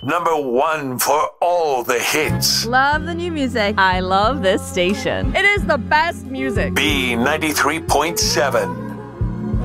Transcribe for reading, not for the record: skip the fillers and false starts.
#1 for all the hits. Love the new music. I love this station. It is the best music. B93.7.